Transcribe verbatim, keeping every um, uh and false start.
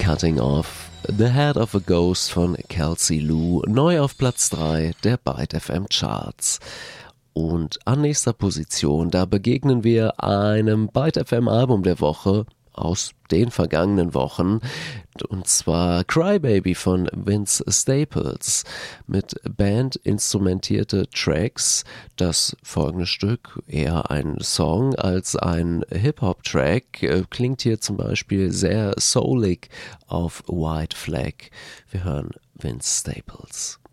Cutting Off, The Head of a Ghost von Kelsey Lou, neu auf Platz drei der Byte F M Charts. Und an nächster Position, da begegnen wir einem Byte F M Album der Woche aus den vergangenen Wochen, und zwar Crybaby von Vince Staples mit Band-instrumentierte Tracks. Das folgende Stück, eher ein Song als ein Hip-Hop-Track, klingt hier zum Beispiel sehr soulig auf White Flag. Wir hören Vince Staples.